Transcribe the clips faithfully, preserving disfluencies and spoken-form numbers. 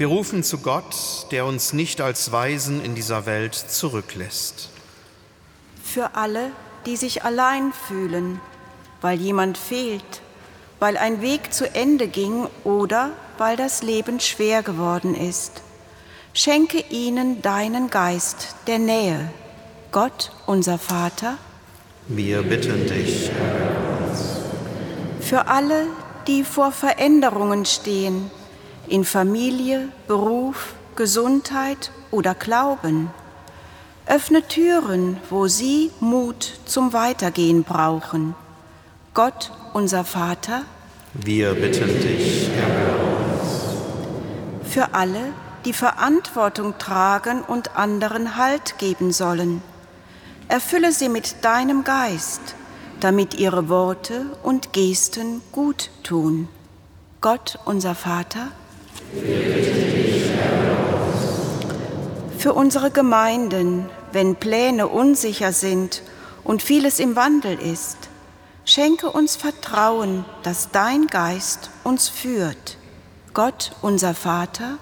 Wir rufen zu Gott, der uns nicht als Waisen in dieser Welt zurücklässt. Für alle, die sich allein fühlen, weil jemand fehlt, weil ein Weg zu Ende ging oder weil das Leben schwer geworden ist. Schenke ihnen deinen Geist der Nähe, Gott, unser Vater. Wir bitten dich. Für alle, die vor Veränderungen stehen, in Familie, Beruf, Gesundheit oder Glauben. Öffne Türen, wo sie Mut zum Weitergehen brauchen. Gott, unser Vater. Wir bitten dich. Für alle, die Verantwortung tragen und anderen Halt geben sollen. Erfülle sie mit deinem Geist, damit ihre Worte und Gesten gut tun. Gott, unser Vater. Für unsere Gemeinden, wenn Pläne unsicher sind und vieles im Wandel ist, schenke uns Vertrauen, dass dein Geist uns führt. Gott, unser Vater.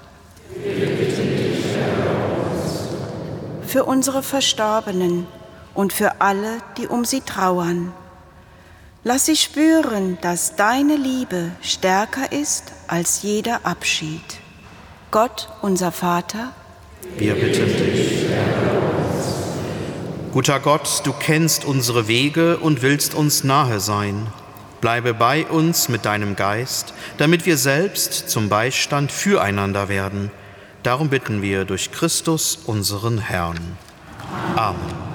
Für unsere Verstorbenen und für alle, die um sie trauern. Lass sie spüren, dass deine Liebe stärker ist als jeder Abschied. Gott, unser Vater. Wir bitten dich. Guter Gott, du kennst unsere Wege und willst uns nahe sein. Bleibe bei uns mit deinem Geist, damit wir selbst zum Beistand füreinander werden. Darum bitten wir durch Christus, unseren Herrn. Amen.